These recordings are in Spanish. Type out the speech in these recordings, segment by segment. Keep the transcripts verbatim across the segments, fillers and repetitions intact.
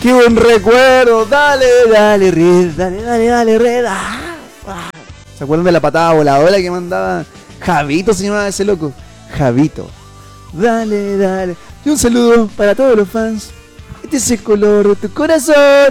¡Qué buen recuerdo! Dale, dale, red, dale, dale, dale, red. Ah, ah. ¿Se acuerdan de la patada voladora que mandaba Javito? Se llamaba ese loco. Javito. Dale, dale. Y un saludo para todos los fans. Este es el color de tu corazón.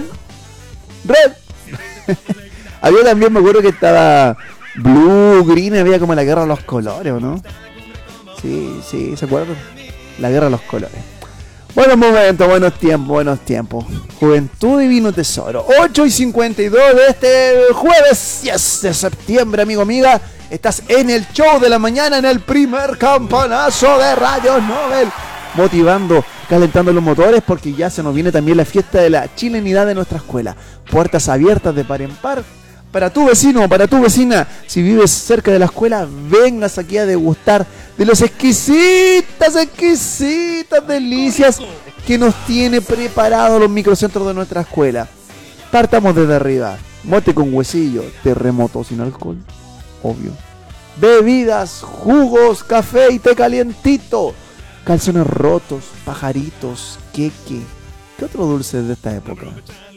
Red. Había también, me acuerdo que estaba Blue, Green, había como la guerra de los colores, ¿o no? Sí, sí, ¿se acuerdan? La guerra de los colores. Buenos momentos, buenos tiempos, buenos tiempos. Juventud Divino Tesoro. ocho y cincuenta y dos de este jueves diez de septiembre, amigo, amiga. Estás en el show de la mañana, en el primer campanazo de Radio Nobel. Motivando, calentando los motores, porque ya se nos viene también la fiesta de la chilenidad de nuestra escuela. Puertas abiertas de par en par. Para tu vecino, para tu vecina, si vives cerca de la escuela, vengas aquí a degustar de las exquisitas, exquisitas delicias que nos tiene preparado los microcentros de nuestra escuela. Partamos desde arriba. Mote con huesillo, terremoto sin alcohol, obvio. Bebidas, jugos, café y té calientito. Calzones rotos, pajaritos, queque. ¿Qué otro dulce de esta época?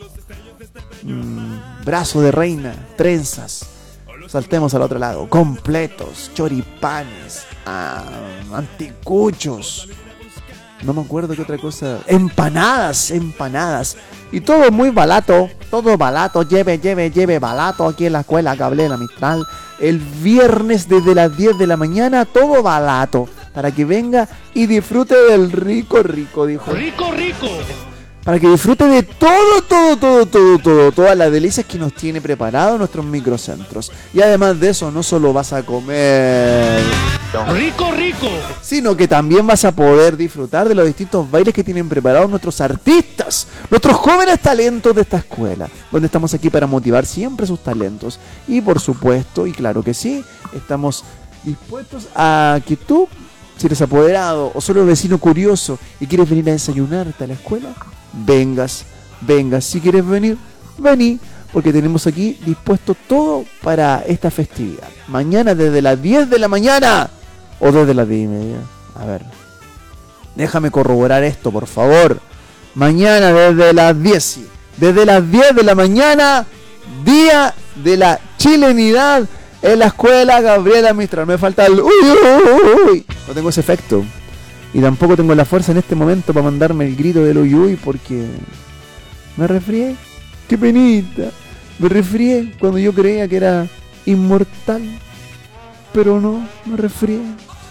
Mm, brazo de reina, trenzas. Saltemos al otro lado. Completos, choripanes, ah, anticuchos. No me acuerdo qué otra cosa. Empanadas, empanadas. Y todo muy barato. Todo barato. Lleve, lleve, lleve barato aquí en la escuela Gabriela Mistral. El viernes desde las diez de la mañana. Todo barato. Para que venga y disfrute del rico, rico, dijo. Rico, rico. Para que disfrute de todo, todo, todo, todo, todo, todas las delicias que nos tiene preparado nuestros microcentros. Y además de eso, no solo vas a comer rico, rico, sino que también vas a poder disfrutar de los distintos bailes que tienen preparados nuestros artistas, nuestros jóvenes talentos de esta escuela, donde estamos aquí para motivar siempre sus talentos. Y por supuesto, y claro que sí, estamos dispuestos a que tú, si eres apoderado o solo vecino curioso y quieres venir a desayunarte a la escuela, vengas, vengas. Si quieres venir, vení, porque tenemos aquí dispuesto todo para esta festividad. Mañana desde las diez de la mañana o desde las diez y media. A ver, déjame corroborar esto, por favor. Mañana desde las diez, sí. Desde las diez de la mañana, día de la chilenidad en la escuela Gabriela Mistral. Me falta el uy, uy, uy. No tengo ese efecto. Y tampoco tengo la fuerza en este momento para mandarme el grito del uy uy, porque me resfrié. ¡Qué penita! Me resfrié cuando yo creía que era inmortal. Pero no, me resfrié.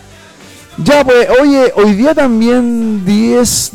Ya pues, oye, hoy día también diez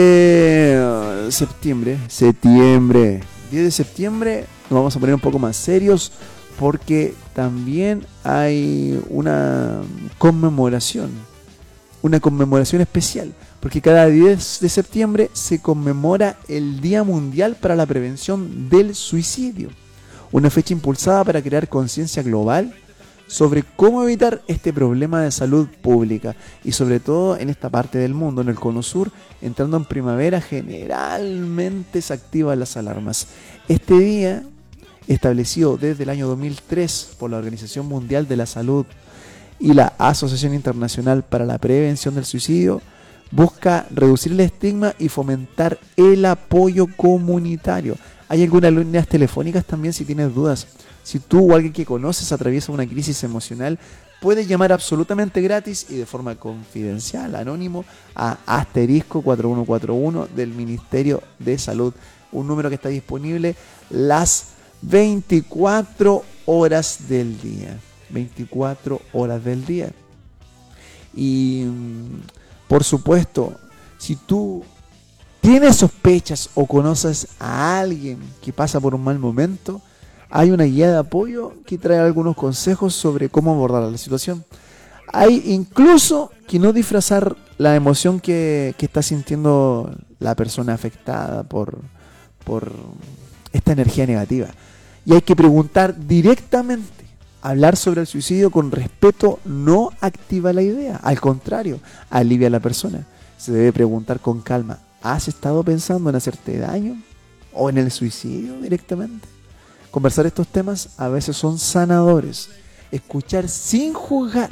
de septiembre. Septiembre. diez de septiembre nos vamos a poner un poco más serios, porque también hay una conmemoración. Una conmemoración especial, porque cada diez de septiembre se conmemora el Día Mundial para la Prevención del Suicidio, una fecha impulsada para crear conciencia global sobre cómo evitar este problema de salud pública, y sobre todo en esta parte del mundo, en el cono sur, entrando en primavera generalmente se activan las alarmas. Este día, establecido desde el año dos mil tres por la Organización Mundial de la Salud y la Asociación Internacional para la Prevención del Suicidio, busca reducir el estigma y fomentar el apoyo comunitario. Hay algunas líneas telefónicas también si tienes dudas. Si tú o alguien que conoces atraviesa una crisis emocional, puedes llamar absolutamente gratis y de forma confidencial, anónimo, a asterisco cuatro uno cuatro uno del Ministerio de Salud. Un número que está disponible las veinticuatro horas del día. veinticuatro horas del día. Y por supuesto, si tú tienes sospechas o conoces a alguien que pasa por un mal momento, hay una guía de apoyo que trae algunos consejos sobre cómo abordar la situación. Hay incluso que no disfrazar la emoción que, que está sintiendo la persona afectada por, por esta energía negativa. Y hay que preguntar directamente. Hablar sobre el suicidio con respeto no activa la idea, al contrario, alivia a la persona. Se debe preguntar con calma: ¿has estado pensando en hacerte daño? ¿O en el suicidio directamente? Conversar estos temas a veces son sanadores. Escuchar sin juzgar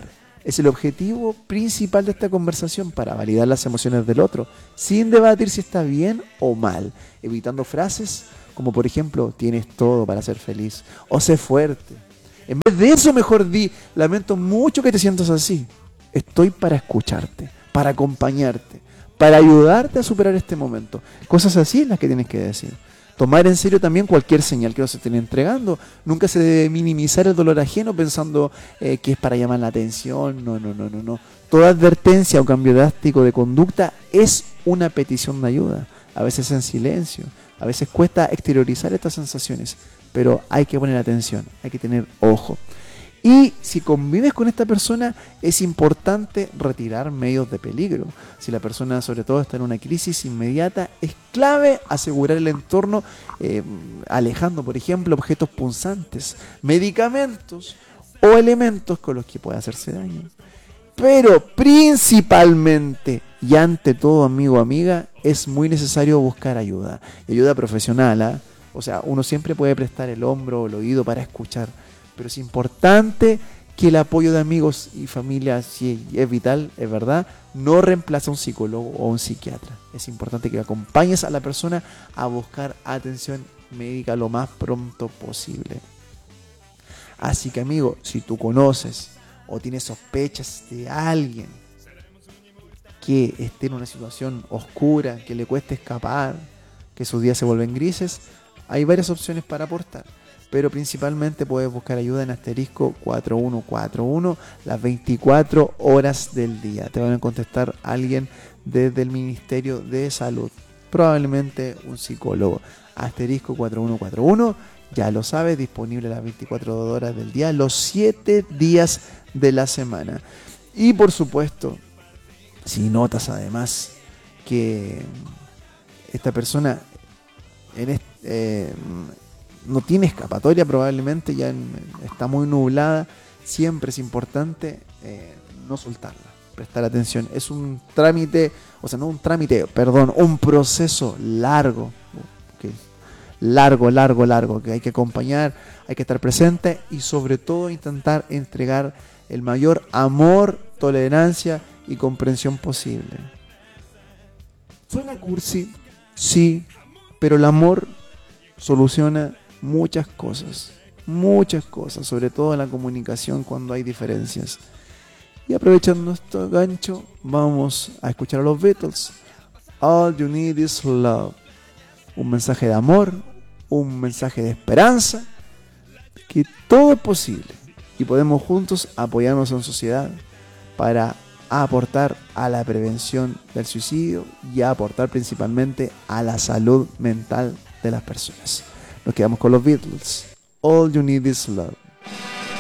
es el objetivo principal de esta conversación, para validar las emociones del otro, sin debatir si está bien o mal, evitando frases como por ejemplo, tienes todo para ser feliz, o sé fuerte. En vez de eso, mejor di, lamento mucho que te sientas así. Estoy para escucharte, para acompañarte, para ayudarte a superar este momento. Cosas así es las que tienes que decir. Tomar en serio también cualquier señal que nos estén entregando. Nunca se debe minimizar el dolor ajeno pensando eh, que es para llamar la atención. No, no, no, no, no. Toda advertencia o cambio drástico de conducta es una petición de ayuda. A veces en silencio. A veces cuesta exteriorizar estas sensaciones. Pero hay que poner atención. Hay que tener ojo. Y si convives con esta persona, es importante retirar medios de peligro. Si la persona sobre todo está en una crisis inmediata, es clave asegurar el entorno, eh, alejando, por ejemplo, objetos punzantes, medicamentos o elementos con los que pueda hacerse daño. Pero principalmente y ante todo, amigo o amiga, es muy necesario buscar ayuda. Ayuda profesional, ¿eh? O sea, uno siempre puede prestar el hombro o el oído para escuchar. Pero es importante que el apoyo de amigos y familia, si es vital, es verdad, no reemplaza a un psicólogo o un psiquiatra. Es importante que acompañes a la persona a buscar atención médica lo más pronto posible. Así que, amigo, si tú conoces o tienes sospechas de alguien que esté en una situación oscura, que le cueste escapar, que sus días se vuelven grises, hay varias opciones para aportar. Pero principalmente puedes buscar ayuda en asterisco cuatro uno cuatro uno las veinticuatro horas del día. Te van a contestar alguien desde el Ministerio de Salud, probablemente un psicólogo. Asterisco cuatro uno cuatro uno, ya lo sabes, disponible las veinticuatro horas del día, los siete días de la semana. Y por supuesto, si notas además que esta persona en este, eh, no tiene escapatoria, probablemente ya en, está muy nublada, siempre es importante eh, no soltarla, prestar atención. Es un trámite, o sea, no un trámite, perdón, un proceso largo, okay, largo, largo, largo, que hay que acompañar, hay que estar presente y sobre todo intentar entregar el mayor amor, tolerancia y comprensión posible. Suena cursi, sí, pero el amor soluciona muchas cosas, muchas cosas, sobre todo en la comunicación cuando hay diferencias. Y aprovechando este gancho, vamos a escuchar a los Beatles. All You Need Is Love. Un mensaje de amor, un mensaje de esperanza, que todo es posible y podemos juntos apoyarnos en sociedad para aportar a la prevención del suicidio y a aportar principalmente a la salud mental de las personas. Nos quedamos con los Beatles. All You Need Is Love.